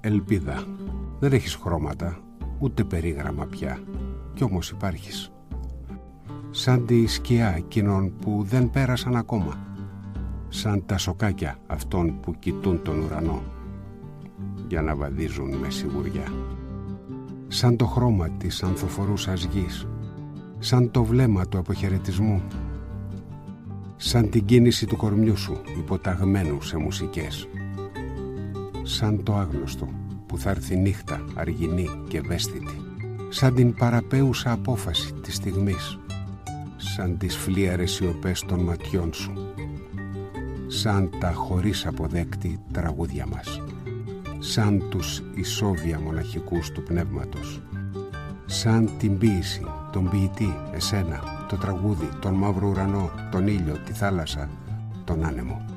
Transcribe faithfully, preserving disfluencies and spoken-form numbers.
ελπίδα. Δεν έχεις χρώματα, ούτε περίγραμμα πια, κι όμως υπάρχεις. Σαν τη σκιά εκείνων που δεν πέρασαν ακόμα, σαν τα σοκάκια αυτών που κοιτούν τον ουρανό για να βαδίζουν με σιγουριά. Σαν το χρώμα της ανθοφορούσας γης, σαν το βλέμμα του αποχαιρετισμού, σαν την κίνηση του κορμιού σου υποταγμένου σε μουσικές, σαν το άγνωστο που θα έρθει νύχτα αργινή και ευαίσθητη, σαν την παραπέουσα απόφαση της στιγμής, σαν τις φλίαρες σιωπές των ματιών σου, σαν τα χωρίς αποδέκτη τραγούδια μας, σαν τους ισόβια μοναχικούς του πνεύματος, σαν την ποίηση, τον ποιητή, εσένα, το τραγούδι, τον μαύρο ουρανό, τον ήλιο, τη θάλασσα, τον άνεμο.